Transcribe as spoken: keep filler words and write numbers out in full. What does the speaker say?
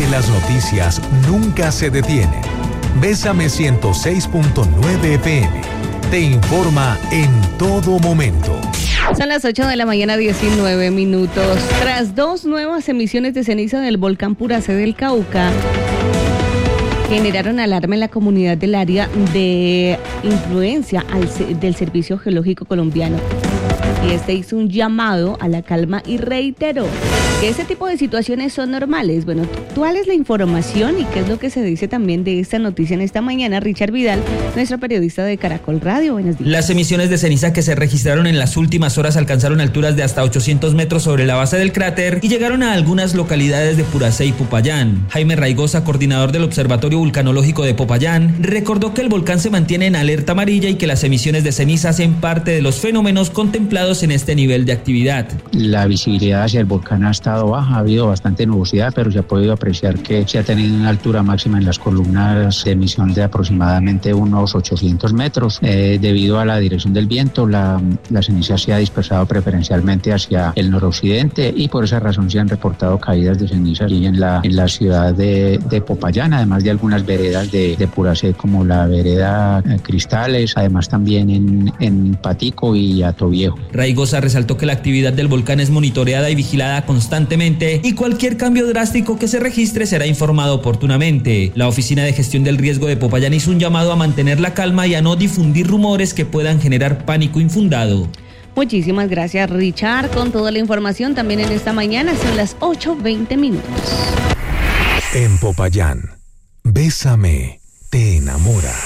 porque las noticias nunca se detienen. Bésame ciento seis punto nueve F M. Te informa en todo momento. Son las ocho de la mañana, diecinueve minutos. Tras dos nuevas emisiones de ceniza del volcán Puracé del Cauca, generaron alarma en la comunidad del área de influencia al, del Servicio Geológico Colombiano. Y este hizo un llamado a la calma y reiteró que ese tipo de situaciones son normales. Bueno, ¿cuál es la información y qué es lo que se dice también de esta noticia en esta mañana? Richard Vidal, nuestro periodista de Caracol Radio. Buenos días. Las emisiones de ceniza que se registraron en las últimas horas alcanzaron alturas de hasta ochocientos metros sobre la base del cráter y llegaron a algunas localidades de Puracé y Popayán. Jaime Raigosa, coordinador del Observatorio Vulcanológico de Popayán, recordó que el volcán se mantiene en alerta amarilla y que las emisiones de ceniza hacen parte de los fenómenos contemplados en este nivel de actividad. La visibilidad hacia el volcán ha estado baja, ha habido bastante nubosidad, pero se ha podido apreciar que se ha tenido una altura máxima en las columnas de emisión de aproximadamente unos ochocientos metros. Eh, debido a la dirección del viento, la, la ceniza se ha dispersado preferencialmente hacia el noroccidente y por esa razón se han reportado caídas de ceniza allí en la, en la ciudad de, de Popayán, además de algunas veredas de, de Puracé como la vereda eh, Cristales, además también en, en Patico y Atoviejo. Raigosa resaltó que la actividad del volcán es monitoreada y vigilada constantemente y cualquier cambio drástico que se registre será informado oportunamente. La Oficina de Gestión del Riesgo de Popayán hizo un llamado a mantener la calma y a no difundir rumores que puedan generar pánico infundado. Muchísimas gracias, Richard, con toda la información también en esta mañana. Son las ocho veinte minutos. En Popayán, Bésame te enamora.